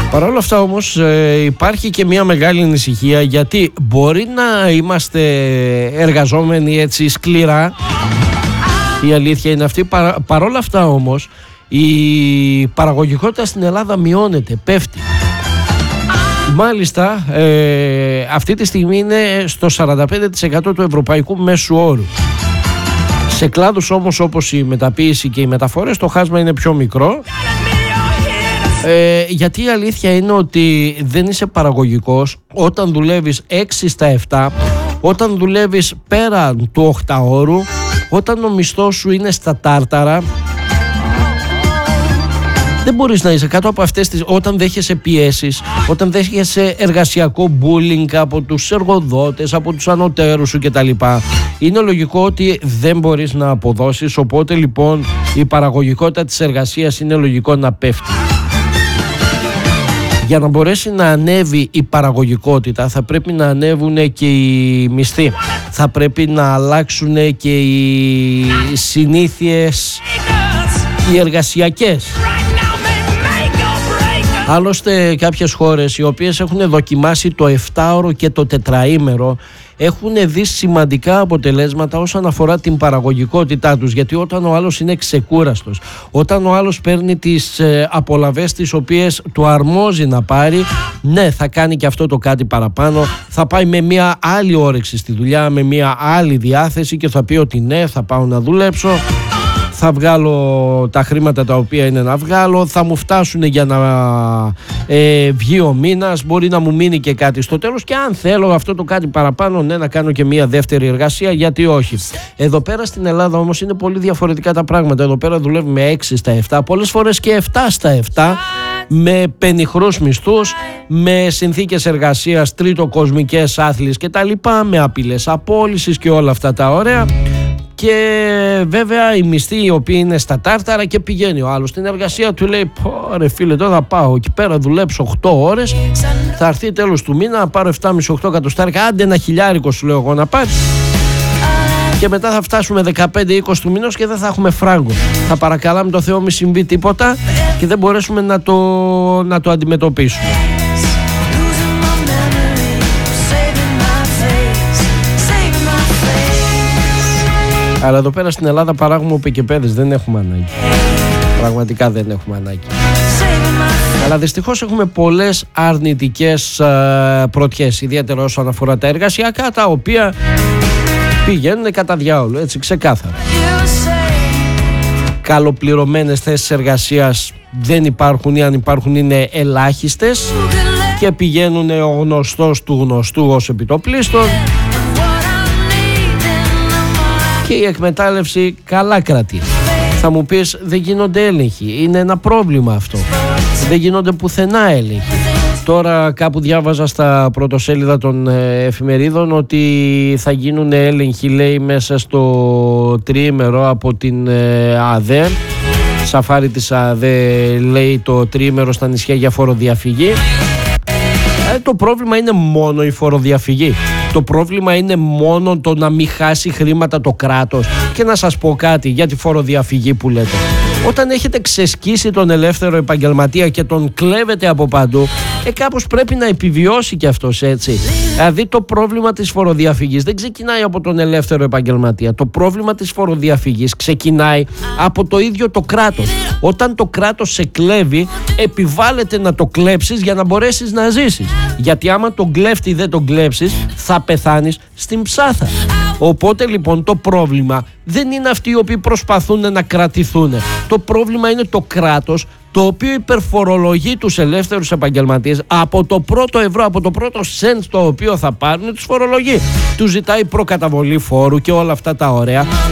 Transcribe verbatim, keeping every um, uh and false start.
Παρ' όλα αυτά όμως ε, υπάρχει και μια μεγάλη ανησυχία, γιατί μπορεί να είμαστε εργαζόμενοι έτσι σκληρά, η αλήθεια είναι αυτή. Παρ' παρ' όλα αυτά όμως η παραγωγικότητα στην Ελλάδα μειώνεται, πέφτει. Μάλιστα ε, αυτή τη στιγμή είναι στο σαράντα πέντε τοις εκατό του ευρωπαϊκού μέσου όρου. Σε κλάδους όμως όπως η μεταποίηση και οι μεταφορές το χάσμα είναι πιο μικρό, ε, γιατί η αλήθεια είναι ότι δεν είσαι παραγωγικός όταν δουλεύεις έξι στα επτά, όταν δουλεύεις πέραν του οχταώρου, όταν ο μισθός σου είναι στα τάρταρα. Δεν μπορείς να είσαι κάτω από αυτές τις, όταν δέχεσαι πιέσεις, όταν δέχεσαι εργασιακό bullying από τους εργοδότες, από τους ανωτέρους σου κτλ. Είναι λογικό ότι δεν μπορείς να αποδώσεις, οπότε λοιπόν η παραγωγικότητα της εργασίας είναι λογικό να πέφτει. Για να μπορέσει να ανέβει η παραγωγικότητα θα πρέπει να ανέβουν και οι μισθοί. Θα πρέπει να αλλάξουν και οι συνήθειες, οι εργασιακές. Άλλωστε κάποιες χώρες οι οποίες έχουν δοκιμάσει το επτάωρο και το τετραήμερο έχουν δει σημαντικά αποτελέσματα όσον αφορά την παραγωγικότητά τους, γιατί όταν ο άλλος είναι ξεκούραστος, όταν ο άλλος παίρνει τις ε, απολαβές τις οποίες του αρμόζει να πάρει, ναι, θα κάνει και αυτό το κάτι παραπάνω, θα πάει με μια άλλη όρεξη στη δουλειά, με μια άλλη διάθεση και θα πει ότι ναι, θα πάω να δουλέψω, θα βγάλω τα χρήματα τα οποία είναι να βγάλω, θα μου φτάσουν για να ε, βγει ο μήνας, μπορεί να μου μείνει και κάτι στο τέλος και αν θέλω αυτό το κάτι παραπάνω, ναι, να κάνω και μια δεύτερη εργασία, γιατί όχι. Εδώ πέρα στην Ελλάδα όμως είναι πολύ διαφορετικά τα πράγματα. Εδώ πέρα δουλεύουμε έξι στα επτά, πολλές φορές και επτά στα επτά, με πενιχρούς μισθούς, με συνθήκες εργασίας τριτοκοσμικές, άθλιες και τα λοιπά, με απειλές απόλυσης και όλα αυτά τα ωραία. Και βέβαια οι μισθοί οι οποίοι είναι στα τάρταρα και πηγαίνει ο άλλος στην εργασία του, λέει πω ρε φίλε, τώρα θα πάω εκεί πέρα, δουλέψω οκτώ ώρες, θα έρθει τέλος του μήνα να πάρω επτά κόμμα πέντε οκτώ εκατοστάρικα, άντε ένα χιλιάρικο σου λέω εγώ να πάρει, και μετά θα φτάσουμε δεκαπέντε είκοσι του μήνος και δεν θα έχουμε φράγκο. Θα παρακαλάμε το Θεό μη συμβεί τίποτα και δεν μπορέσουμε να το, να το αντιμετωπίσουμε. Αλλά εδώ πέρα στην Ελλάδα παράγουμε οπικεπέδες, δεν έχουμε ανάγκη. Πραγματικά δεν έχουμε ανάγκη. Αλλά δυστυχώς έχουμε πολλές αρνητικές ε, πρωτιές, ιδιαίτερα όσον αφορά τα εργασιακά, τα οποία πηγαίνουν κατά διάολο, έτσι ξεκάθαρα. Καλοπληρωμένες θέσεις εργασίας δεν υπάρχουν ή αν υπάρχουν είναι ελάχιστες και πηγαίνουν ο γνωστός του γνωστού ως επιτοπλίστων. Και η εκμετάλλευση καλά κρατεί. Θα μου πεις, δεν γίνονται έλεγχοι. Είναι ένα πρόβλημα αυτό. Δεν γίνονται πουθενά έλεγχοι. Τώρα κάπου διάβαζα στα πρωτοσέλιδα των εφημερίδων ότι θα γίνουν έλεγχοι, λέει, μέσα στο τριήμερο από την ΑΔΕ. Σαφάρι της ΑΔΕ, λέει, το τριήμερο στα νησιά για φοροδιαφυγή. Ε, το πρόβλημα είναι μόνο η φοροδιαφυγή. Το πρόβλημα είναι μόνο το να μην χάσει χρήματα το κράτος. Και να σας πω κάτι για τη φοροδιαφυγή που λέτε. Όταν έχετε ξεσκίσει τον ελεύθερο επαγγελματία και τον κλέβετε από παντού, ε, κάπως πρέπει να επιβιώσει κι αυτός, έτσι. Δηλαδή το πρόβλημα της φοροδιαφυγής δεν ξεκινάει από τον ελεύθερο επαγγελματία. Το πρόβλημα της φοροδιαφυγής ξεκινάει από το ίδιο το κράτος. Όταν το κράτος σε κλέβει, επιβάλλεται να το κλέψεις για να μπορέσεις να ζήσεις. Γιατί άμα τον κλέφτη δεν τον κλέψεις, θα πεθάνεις στην ψάθα. Οπότε λοιπόν το πρόβλημα δεν είναι αυτοί οι οποίοι προσπαθούν να κρατηθούν. Το πρόβλημα είναι το κράτος, το οποίο υπερφορολογεί τους ελεύθερους επαγγελματίες από το πρώτο ευρώ, από το πρώτο σεντ το οποίο θα πάρουν, τους φορολογεί. Τους ζητάει προκαταβολή φόρου και όλα αυτά τα ωραία.